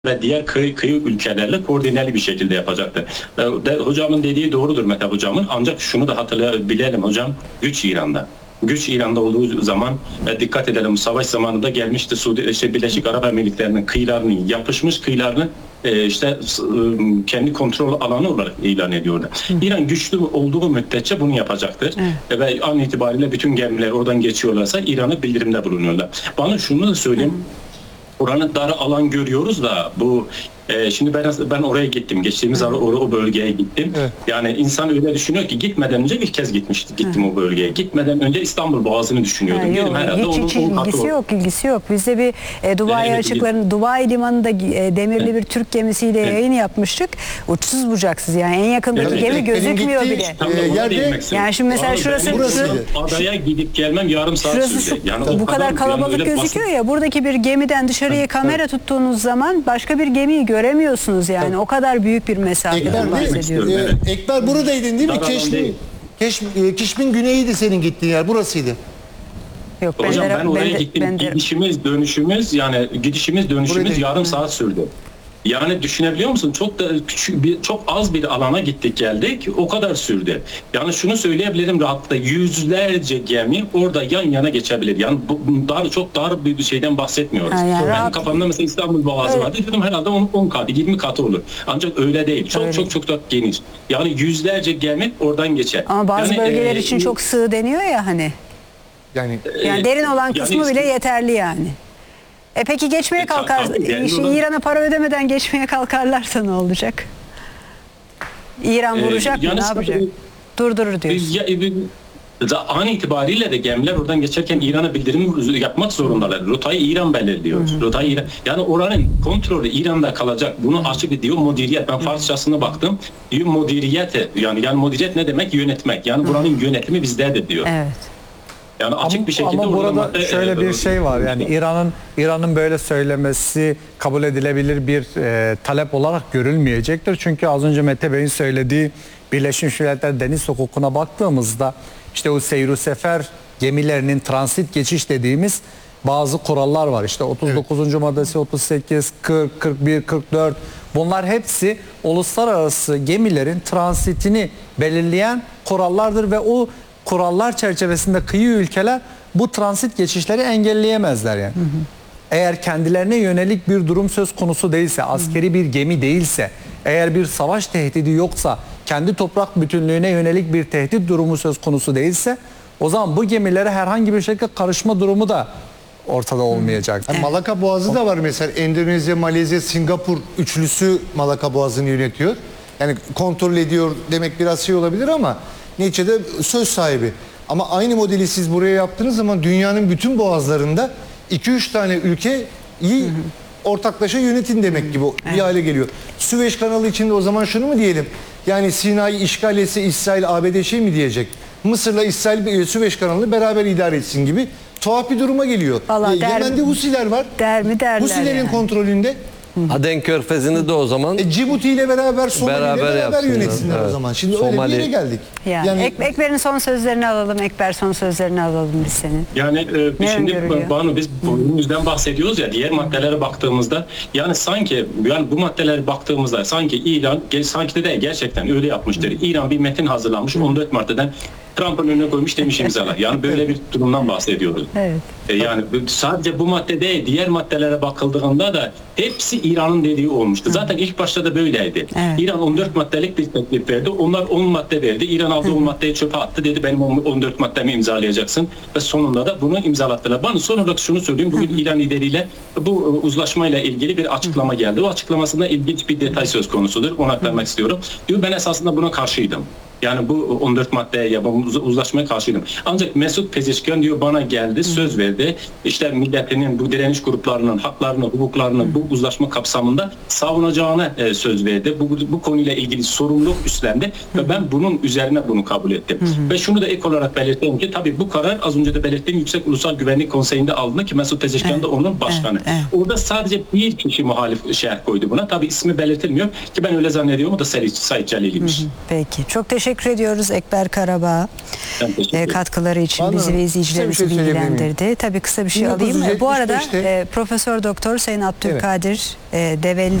ve diğer kıyı ülkelerle koordineli bir şekilde yapacaktır. Hocamın dediği doğrudur Mete hocamın, ancak şunu da hatırlayabilelim hocam, güç İran'da. Güç İran'da olduğu zaman dikkat edelim, savaş zamanında gelmişti Birleşik Arap Emirlikleri'nin kıyılarını, yapışmış kıyılarını kendi kontrol alanı olarak ilan ediyordu. İran güçlü olduğu müddetçe bunu yapacaktır. Ve an itibariyle bütün gemiler oradan geçiyorlarsa İran'a bildirimde bulunuyorlar. Bana şunu da söyleyeyim. Oranı dar alan görüyoruz da bu şimdi ben oraya gittim. Geçtiğimiz ara o bölgeye gittim. Evet. Yani insan öyle düşünüyor ki gitmeden önce bir kez gittim o bölgeye. Gitmeden önce İstanbul Boğazı'nı düşünüyordum. Yok, herhalde hiç ilgisi yok. Biz de bir Dubai açıklarında, Dubai limanında demirli bir Türk gemisiyle yayın yapmıştık. Uçsuz bucaksız yani. En yakındaki gemi gözükmüyor bile. Yani şimdi mesela şurası adaya gidip gelmem yarım saat sürdü. Yani bu kadar kalabalık gözüküyor ya. Buradaki bir gemiden dışarıya kamera tuttuğunuz zaman başka bir gemiyi göremiyorsunuz yani. Evet. O kadar büyük bir mesafeden bahsediyoruz. Ekber buradaydın değil mi? Kişmin güneyiydi senin gittiğin yer. Burasıydı. Yok, hocam ben oraya gittim. Gidişimiz dönüşümüz yarım saat sürdü. Yani düşünebiliyor musun? Çok az bir alana gittik geldik. O kadar sürdü. Yani şunu söyleyebilirim rahatlıkla, yüzlerce gemi orada yan yana geçebilir. Yani çok dar bir şeyden bahsetmiyoruz. Ben kafamda mesela İstanbul Boğazı vardı. Dedim herhalde 10 katı, 20 katı olur. Ancak öyle değil. Çok da geniş. Yani yüzlerce gemi oradan geçer. Ama bazı bölgeler için çok sığ deniyor ya hani. Yani derin olan kısmı bile yeterli yani. Peki geçmeye İran'a para ödemeden geçmeye kalkarlarsa ne olacak? İran vuracak mı? Ne yapacak? Durdurur diyorsun. An itibariyle de gemiler oradan geçerken İran'a bildirim yapmak zorundalar. Rotayı İran belirliyor. Yani oranın kontrolü İran'da kalacak. Bunu açık diyor mudiriyet. Ben Farsçasına baktım. Diyor mudiriyet. Yani mudiriyet ne demek? Yönetmek. Yani buranın yönetimi bizdedir diyor. Evet. Yani açık bir şekilde ama burada şöyle bir şey var. Yani İran'ın böyle söylemesi kabul edilebilir bir talep olarak görülmeyecektir. Çünkü az önce Mete Bey'in söylediği Birleşmiş Milletler Deniz Hukuku'na baktığımızda işte o seyru sefer gemilerinin transit geçiş dediğimiz bazı kurallar var. İşte 39. maddesi, 38, 40, 41, 44 bunlar hepsi uluslararası gemilerin transitini belirleyen kurallardır ve o kurallar çerçevesinde kıyı ülkeler bu transit geçişleri engelleyemezler yani. Eğer kendilerine yönelik bir durum söz konusu değilse, askeri bir gemi değilse, eğer bir savaş tehdidi yoksa, kendi toprak bütünlüğüne yönelik bir tehdit durumu söz konusu değilse, o zaman bu gemilere herhangi bir şekilde karışma durumu da ortada olmayacak. Yani Malaka Boğazı da var mesela. Endonezya, Malezya, Singapur üçlüsü Malaka Boğazı'nı yönetiyor. Yani kontrol ediyor demek biraz şey olabilir ama neticede söz sahibi. Ama aynı modeli siz buraya yaptığınız zaman dünyanın bütün boğazlarında 2-3 tane ülkeyi ortaklaşa yönetin demek gibi bir hale geliyor. Süveyş kanalı içinde o zaman şunu mu diyelim? Yani Sina'yı işgal etse İsrail ABD şey mi diyecek? Mısır'la İsrail Süveyş kanalını beraber idare etsin gibi tuhaf bir duruma geliyor. Yemen'de Husiler var. Husilerin kontrolünde. Aden Körfezi'ni de o zaman Cibuti ile beraber Somali ile beraber yönetsinler o zaman. Şimdi öyle bir yere geldik. Yani Ekber'in son sözlerini alalım. Ekber son sözlerini alalım biz senin. Yani şimdi Banu biz bölümümüzden bahsediyoruz ya, diğer maddelere baktığımızda yani sanki bu maddelere baktığımızda sanki İran sanki de gerçekten öyle yapmıştır. İran bir metin hazırlanmış 14 maddeden Trump'ın önüne koymuş demiş imzalar. Yani böyle bir durumdan bahsediyoruz. Evet. Yani sadece bu madde değil, diğer maddelere bakıldığında da hepsi İran'ın dediği olmuştu. Zaten ilk başta da böyleydi. Evet. İran 14 maddelik bir teklif verdi. Onlar 10 madde verdi. İran aldı 10 maddeyi çöpe attı. Dedi benim 14 maddemi imzalayacaksın. Ve sonunda da bunu imzalattılar. Ben son olarak şunu söyleyeyim. Bugün İran lideriyle bu uzlaşmayla ilgili bir açıklama geldi. O açıklamasında ilginç bir detay söz konusudur. Onu aktarmak istiyorum. Diyor ben esasında buna karşıydım. Yani bu 14 maddeye ya bu uzlaşmaya karşıydım. Ancak Mesut Pezeshkian diyor bana geldi, söz verdi. İşte milletinin, bu direniş gruplarının haklarını, hukuklarını bu uzlaşma kapsamında savunacağına söz verdi. Bu konuyla ilgili sorumluluk üstlendi ve ben bunun üzerine bunu kabul ettim. Ve şunu da ek olarak belirteyim ki tabii bu karar az önce de belirttiğim Yüksek Ulusal Güvenlik Konseyi'nde alındı ki Mesut Pezeshkian da onun başkanı. Orada sadece bir kişi muhalif şerh koydu buna. Tabii ismi belirtilmiyor ki ben öyle zannediyorum, o da Said Celil'iymiş. Peki. Çok teşekkür teşekkür ediyoruz Ekber Karabağ. Ben teşekkür ederim. Katkıları için Banu bizi Hanım, ve kısa bir izleyicilerimizi şey söyleyebilir miyim? bilgilendirdi. Tabii kısa bir şey alayım. Bu arada 1975'te Profesör Doktor Sayın Abdülkadir Develi